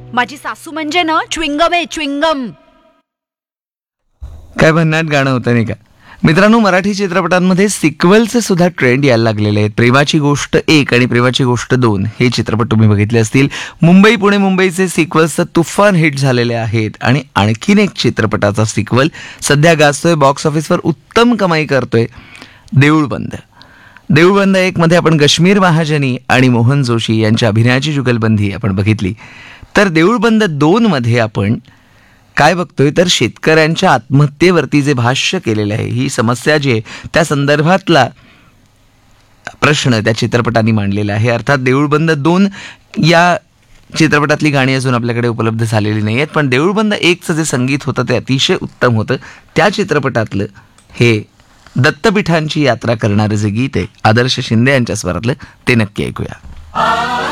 माझी सासू म्हणजे ना च्विंगम आहे, च्विंगम. काय भन्नाट गाणं होतं नाही का. मित्रांनो, मराठी चित्रपटांमध्ये सिक्वलचे सुद्धा ट्रेंड यायला लागलेले आहेत. प्रेमाची गोष्ट 1 आणि प्रेमाची गोष्ट 2 हे चित्रपट तुम्ही बघितले असतील. मुंबई पुणे मुंबईचे सिक्वल्स तुफान हिट झालेले आहेत. आणि आणखीन एक चित्रपटाचा सिक्वल सध्या गाजतोय, बॉक्स ऑफिसवर उत्तम कमाई करतोय, देऊळ बंद. देऊळ बंद 1 मध्ये आपण कश्मीर महाजनी आणि मोहन जोशी यांच्या अभिनयाची जुगलबंदी आपण बघितली. तर देऊळ बंद 2 मध्ये आपण काय बघतोय तर शेतकऱ्यांच्या आत्महत्येवरती जे भाष्य केलेलं आहे, ही समस्या जी आहे त्या संदर्भातला प्रश्न त्या चित्रपटाने मांडलेला आहे. अर्थात देऊळ बंद 2 या चित्रपटातली गाणी अजून आपल्याकडे उपलब्ध झालेली नाही आहेत, पण देऊळ बंद 1चं जे संगीत होतं ते अतिशय उत्तम होतं. त्या चित्रपटातलं हे दत्तपीठांची यात्रा करणारं जे गीत आहे आदर्श शिंदे यांच्या स्वरातलं, ते नक्की ऐकूया.